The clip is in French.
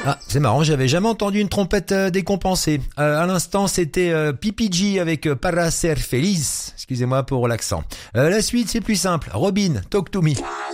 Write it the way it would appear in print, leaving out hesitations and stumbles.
Ah, c'est marrant, j'avais jamais entendu une trompette décompensée. À l'instant, c'était PPG avec Para Ser Feliz. Excusez-moi pour l'accent. La suite, c'est plus simple. Robin, Talk to Me.